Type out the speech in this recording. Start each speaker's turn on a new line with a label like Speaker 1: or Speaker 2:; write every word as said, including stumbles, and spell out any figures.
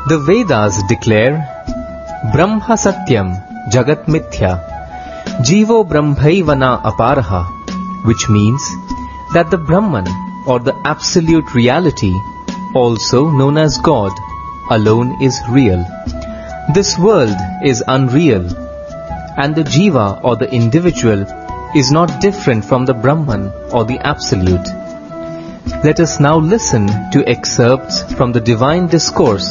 Speaker 1: The Vedas declare Brahma Satyam Jagat Mithya Jivo Brahmaivana Aparaha, which means that the Brahman, or the absolute reality, also known as God, alone is real. This world is unreal, and the Jiva, or the individual, is not different from the Brahman or the Absolute. Let us now listen to excerpts from the Divine Discourse